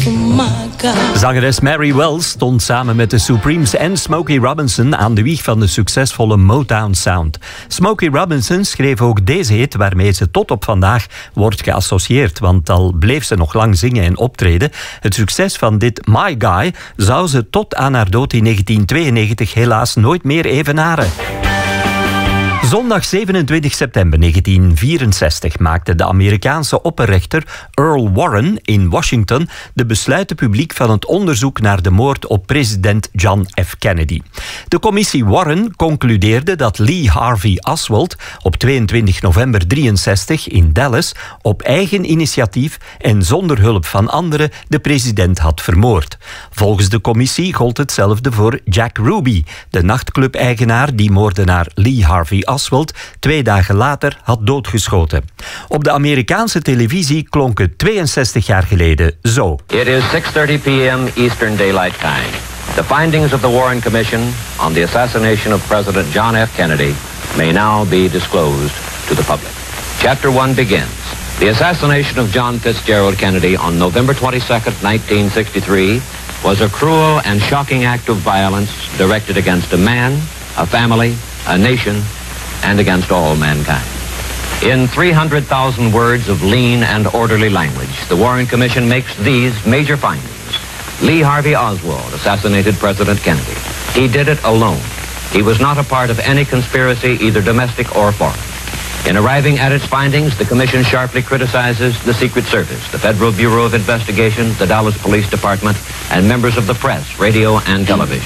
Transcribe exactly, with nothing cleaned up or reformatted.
Zangeres Mary Wells stond samen met de Supremes en Smokey Robinson aan de wieg van de succesvolle Motown Sound. Smokey Robinson schreef ook deze hit waarmee ze tot op vandaag wordt geassocieerd, want al bleef ze nog lang zingen en optreden. Het succes van dit My Guy zou ze tot aan haar dood in negentien tweeënnegentig helaas nooit meer evenaren. Zondag zevenentwintig september negentien vierenzestig maakte de Amerikaanse opperrechter Earl Warren in Washington de besluiten publiek van het onderzoek naar de moord op president John F. Kennedy. De commissie Warren concludeerde dat Lee Harvey Oswald op tweeëntwintig november drieënzestig in Dallas op eigen initiatief en zonder hulp van anderen de president had vermoord. Volgens de commissie gold hetzelfde voor Jack Ruby, de nachtclub-eigenaar die moordenaar Lee Harvey Oswald twee dagen later had doodgeschoten. Op de Amerikaanse televisie klonk het tweeënzestig jaar geleden zo. It is six thirty p m Eastern Daylight Time. The findings of the Warren Commission on the assassination of President John F. Kennedy may now be disclosed to the public. Chapter one begins. The assassination of John Fitzgerald Kennedy on November twenty-second, nineteen sixty-three was a cruel and shocking act of violence directed against a man, a family, a nation, and against all mankind. In three hundred thousand words of lean and orderly language, the Warren Commission makes these major findings. Lee Harvey Oswald assassinated President Kennedy. He did it alone. He was not a part of any conspiracy, either domestic or foreign. In arriving at its findings, the Commission sharply criticizes the Secret Service, the Federal Bureau of Investigation, the Dallas Police Department, and members of the press, radio, and television.